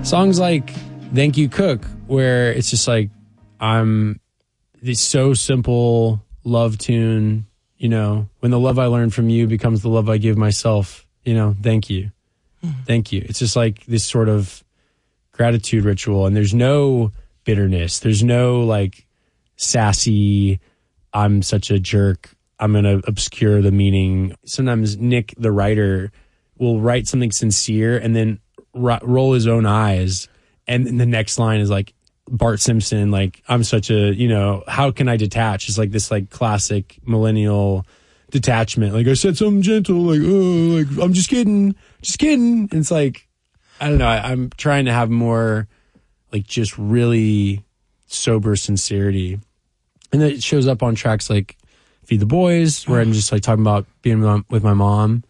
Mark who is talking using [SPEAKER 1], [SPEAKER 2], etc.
[SPEAKER 1] songs like Thank You Cook, where it's just like, I'm this so simple love tune, you know, when the love I learned from you becomes the love I give myself, you know, thank you. Thank you. It's just like this sort of gratitude ritual, and there's no bitterness. There's no like sassy, I'm such a jerk, I'm going to obscure the meaning. Sometimes Nick, the writer, will write something sincere and then roll his own eyes. And then the next line is like Bart Simpson, like, I'm such a, you know, how can I detach? It's like this like classic millennial detachment. Like, I said something gentle, like, oh, like, I'm just kidding. And it's like, I don't know. I'm trying to have more like just really sober sincerity. And then it shows up on tracks like Feed the Boys, where I'm just like talking about being with my mom.